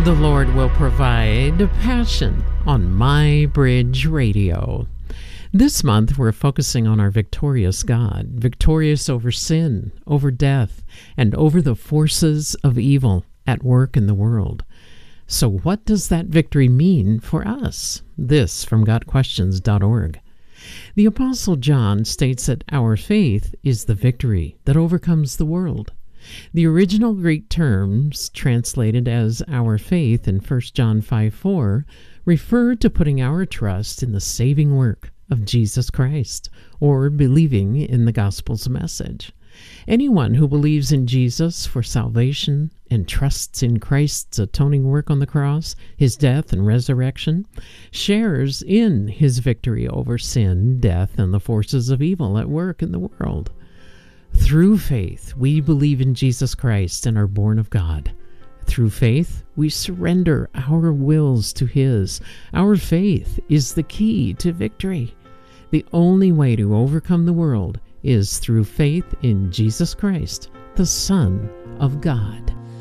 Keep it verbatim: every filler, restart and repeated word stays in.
The Lord will provide passion on My Bridge Radio. This month, we're focusing on our victorious God, victorious over sin, over death, and over the forces of evil at work in the world. So what does that victory mean for us? This from got questions dot org. The Apostle John states that our faith is the victory that overcomes the world. The original Greek terms, translated as our faith in First John five four, refer to putting our trust in the saving work of Jesus Christ, or believing in the gospel's message. Anyone who believes in Jesus for salvation and trusts in Christ's atoning work on the cross, his death and resurrection, shares in his victory over sin, death, and the forces of evil at work in the world. Through faith, we believe in Jesus Christ and are born of God. Through faith, we surrender our wills to His. Our faith is the key to victory. The only way to overcome the world is through faith in Jesus Christ, the Son of God.